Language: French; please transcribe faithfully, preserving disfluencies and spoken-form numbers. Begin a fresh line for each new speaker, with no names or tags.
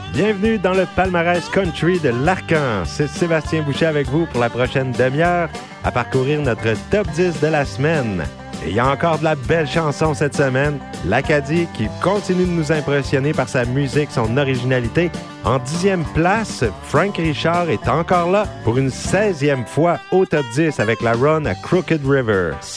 Bienvenue dans le palmarès country de l'Arcan. C'est Sébastien Boucher avec vous pour la prochaine demi-heure à parcourir notre top dix de la semaine. Et il y a encore de la belle chanson cette semaine. L'Acadie qui continue de nous impressionner par sa musique, son originalité. En dixième place, Frank Richard est encore là pour une seizième fois au top dix avec la run à Crooked River.